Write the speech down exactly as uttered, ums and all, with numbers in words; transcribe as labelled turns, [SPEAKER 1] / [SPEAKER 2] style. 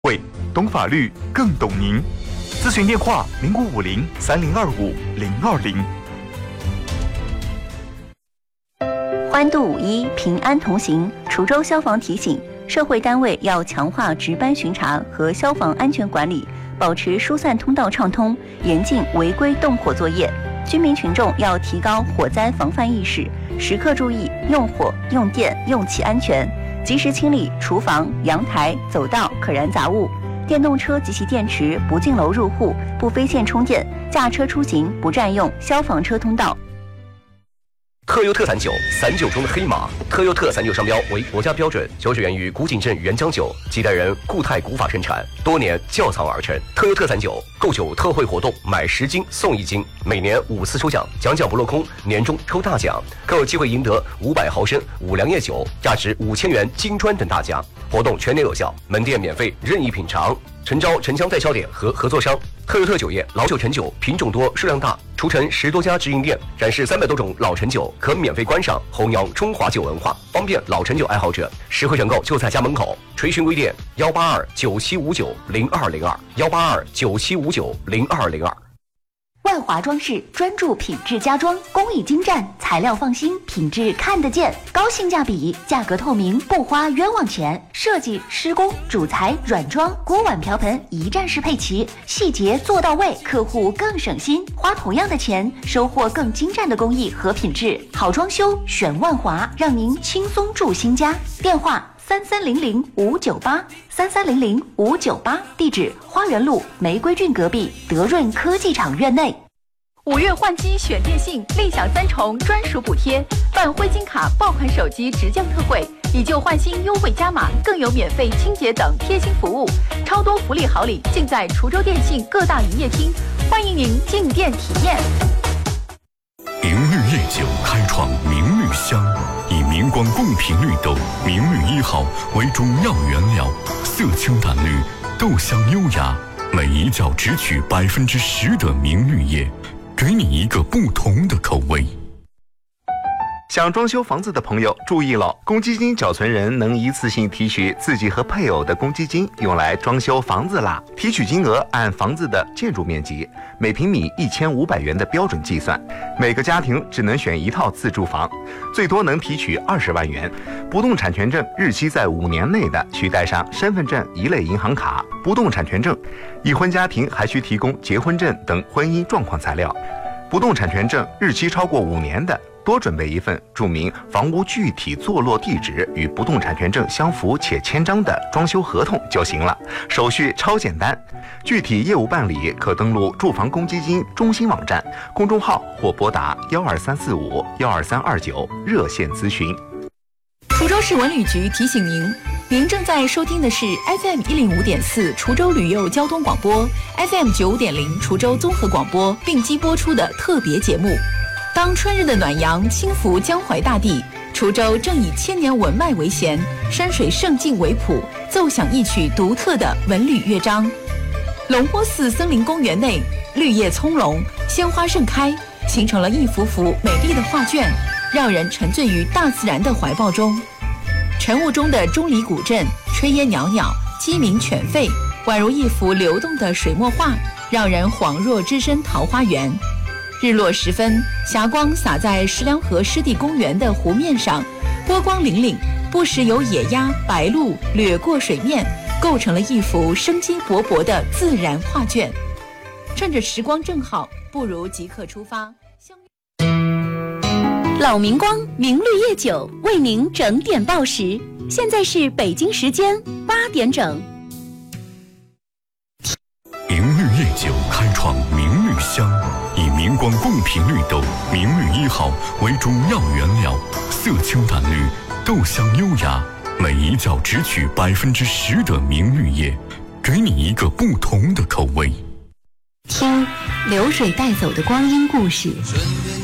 [SPEAKER 1] 会懂法律更懂您，咨询电话零五五零三零二五零二零。
[SPEAKER 2] 欢度五一，平安同行。滁州消防提醒，社会单位要强化值班巡查和消防安全管理，保持疏散通道畅通，严禁违规动火作业。居民群众要提高火灾防范意识，时刻注意用火、用电、用气安全，及时清理厨房、阳台、走道可燃杂物。电动车及其电池不进楼入户，不飞线充电，驾车出行不占用消防车通道。
[SPEAKER 3] 特优特散酒，散酒中的黑马。特优特散酒商标为国家标准，酒水源于古井镇原浆酒，几代人固态古法生产，多年窖藏而成。特优特散酒购酒特惠活动，买十斤送一斤，每年五次抽奖，奖奖不落空，年终抽大奖，更有机会赢得五百毫升五粮液酒，价值五千元金砖等大奖。活动全年有效，门店免费任意品尝。诚招城乡代销点和合作商。特优特酒业老酒陈酒品种多数量大，除城十多家直营店，展示三百多种老陈酒，可免费观赏，弘扬中华酒文化，方便老陈酒爱好者。实惠选购就在家门口。垂询微店幺八二九七五九零二零二幺八二九七五九零二零二。
[SPEAKER 2] 万华装饰专注品质家装，工艺精湛，材料放心，品质看得见，高性价比，价格透明，不花冤枉钱。设计、施工、主材、软装、锅碗瓢盆一站式配齐，细节做到位，客户更省心，花同样的钱，收获更精湛的工艺和品质。好装修选万华，让您轻松住新家。电话三三零零五九八三三零零五九八，地址花园路玫瑰郡隔壁德润科技厂院内。
[SPEAKER 4] 五月换机选电信，立享三重专属补贴，办灰金卡爆款手机直降特惠，以旧换新优惠加码，更有免费清洁等贴心服务，超多福利好礼尽在滁州电信各大营业厅，欢迎您进店体验。
[SPEAKER 5] 明绿夜酒开创明绿香，以明光贡品绿豆明绿一号为主要原料，色清淡绿，豆香优雅，每一窖只取百分之十的明绿叶，给你一个不同的口味。
[SPEAKER 1] 想装修房子的朋友注意了，公积金缴存人能一次性提取自己和配偶的公积金，用来装修房子啦。提取金额按房子的建筑面积，每平米一千五百元的标准计算。每个家庭只能选一套自住房，最多能提取二十万元。不动产权证日期在五年内的，需带上身份证一类银行卡、不动产权证。已婚家庭还需提供结婚证等婚姻状况材料。不动产权证日期超过五年的，多准备一份注明房屋具体坐落地址与不动产权证相符且签章的装修合同就行了，手续超简单。具体业务办理可登录住房公积金中心网站、公众号或拨打幺二三四五幺二三二九热线咨询。
[SPEAKER 4] 滁州市文旅局提醒您，您正在收听的是 F M 一零五点四滁州旅游交通广播 ，F M 九五点零滁州综合广播并机播出的特别节目。当春日的暖阳轻拂江淮大地，滁州正以千年文脉为弦，山水胜境为谱，奏响一曲独特的文旅乐章。龙坡寺森林公园内，绿叶葱茏，鲜花盛开，形成了一幅幅美丽的画卷，让人沉醉于大自然的怀抱中。晨雾中的钟离古镇，炊烟袅袅，鸡鸣犬吠，宛如一幅流动的水墨画，让人恍若置身桃花源。日落时分，霞光洒在石梁河湿地公园的湖面上，波光粼粼，不时有野鸭、白鹭掠过水面，构成了一幅生机勃勃的自然画卷。趁着时光正好，不如即刻出发。
[SPEAKER 2] 老明光明绿夜酒为您整点报时，现在是北京时间八点整。
[SPEAKER 5] 明绿夜酒开创明绿香，以明光贡品绿豆明绿一号为主要原料，色清淡绿，豆香优雅，每一窖只取百分之十的明绿叶，给你一个不同的口味。
[SPEAKER 2] 听流水带走的光阴故事。